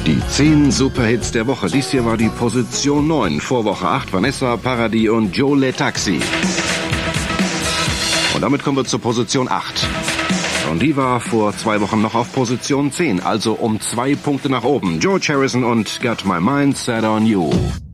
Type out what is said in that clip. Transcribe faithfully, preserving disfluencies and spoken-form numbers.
Die zehn Superhits der Woche. Dies hier war die Position neun. Vor Woche acht Vanessa Paradis und Joe Le Taxi. Und damit kommen wir zur Position acht. Und die war vor zwei Wochen noch auf Position zehn, also um zwei Punkte nach oben. George Harrison und Got My Mind Set on You.